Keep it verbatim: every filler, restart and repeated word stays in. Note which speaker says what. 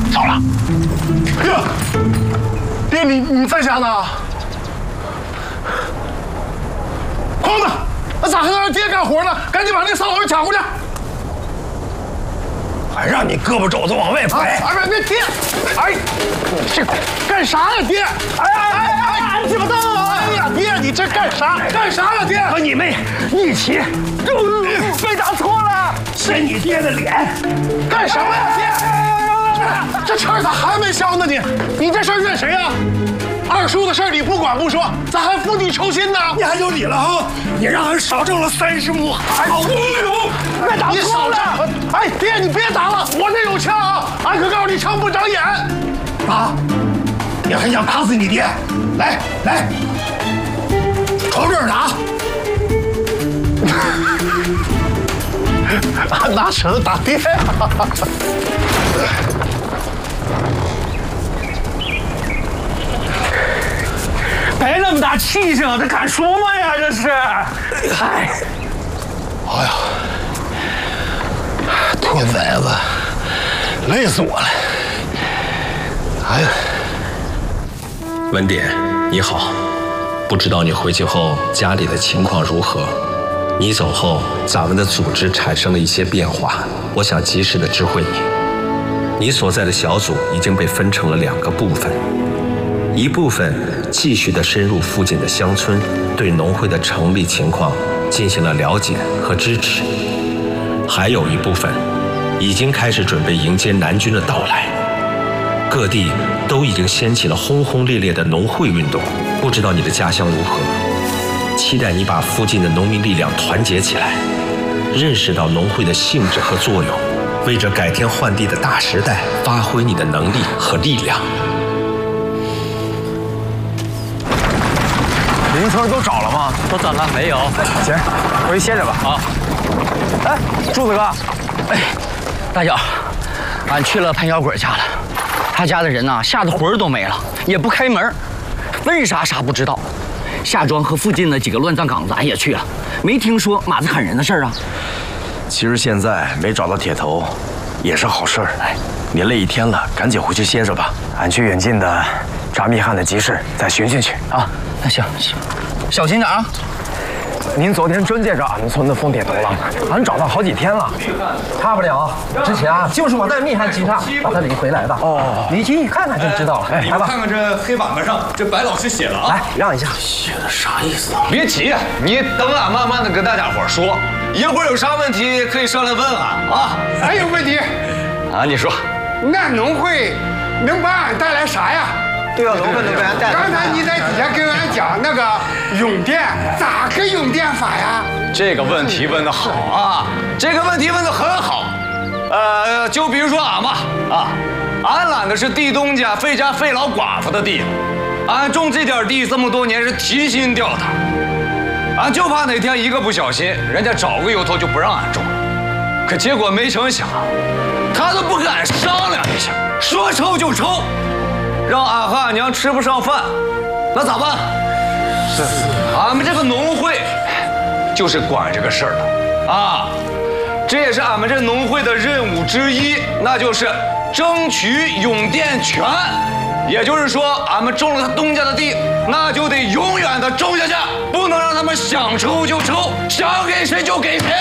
Speaker 1: 走了。哥，爹，你你在家呢？哐子，那咋还能让爹干活呢？赶紧把那扫帚抢过去。还让你胳膊肘子往外摆！哎，别别爹！哎，你这干啥呀，爹？哎哎哎哎！你怎么动啊？哎呀，爹，你这干啥？干啥呀，爹？和你妹一起，被打错了，扇你爹的脸！干什么呀，爹？这气儿咋还没消呢？你你这事儿怨谁呀？二叔的事儿你不管不说，咋还釜底抽薪呢？你还有理了啊！你让俺少挣了三十亩，好无勇！别打错了！哎，爹，你别打了，我这有枪啊！俺可告诉你，枪不长眼。打！你还想打死你爹？来来，朝这儿打！俺哪舍得打爹呀？
Speaker 2: 别那么大气性，这敢说吗呀？这是，哎，
Speaker 1: 哎呀，兔崽子，累死我了！哎呀，
Speaker 3: 文典，你好，不知道你回去后家里的情况如何？你走后，咱们的组织产生了一些变化，我想及时的知会你。你所在的小组已经被分成了两个部分。一部分继续的深入附近的乡村，对农会的成立情况进行了了解和支持；还有一部分已经开始准备迎接南军的到来。各地都已经掀起了轰轰烈烈的农会运动，不知道你的家乡如何？期待你把附近的农民力量团结起来，认识到农会的性质和作用，为这改天换地的大时代发挥你的能力和力量。
Speaker 4: 邻村都找了吗？
Speaker 2: 都找了没有？
Speaker 4: 行，回去歇着吧。
Speaker 2: 好。
Speaker 4: 哎，柱子哥，
Speaker 2: 哎，大脚，俺去了潘小鬼家了，他家的人呐、啊，吓得魂儿都没了，也不开门，问啥啥不知道。夏庄和附近的几个乱葬岗子俺也去了，没听说马子砍人的事儿啊。
Speaker 4: 其实现在没找到铁头，也是好事儿。哎，你累一天了，赶紧回去歇着吧。俺去远近的查密汉的集市再寻寻去啊。
Speaker 2: 那行行，小心点啊！
Speaker 4: 您昨天真借着俺们村的疯铁头了，俺找到好几天了。差不了，之前啊就是我带密汉集团把他领回来的。哦，你进去看看就知道了。哎，
Speaker 5: 你们看看这黑板板上，这白老师写了啊。
Speaker 4: 来，让一下。
Speaker 5: 写的啥意思啊？别急，你等俺慢慢的跟大家伙说，一会儿有啥问题可以上来问俺啊。
Speaker 6: 还有问题
Speaker 5: 啊？你说，
Speaker 6: 那农会能把俺带来啥呀？
Speaker 4: 对啊，农会能给俺带来。
Speaker 6: 刚才你在底下跟俺讲那个用电，咋个用电法呀？
Speaker 5: 这个问题问得好啊！这个问题问得很好。呃，就比如说俺吧，啊，俺揽的是地东家费家费老寡妇的地，俺种这点地这么多年是提心吊胆，俺就怕哪天一个不小心，人家找个由头就不让俺种了。可结果没成想，他都不跟俺商量一下，说抽就抽。让俺和俺娘吃不上饭，那咋办？是，俺们这个农会就是管这个事儿的啊，这也是俺们这农会的任务之一，那就是争取用电权。也就是说，俺们种了他东家的地，那就得永远的种下去，不能让他们想抽就抽，想给谁就给谁。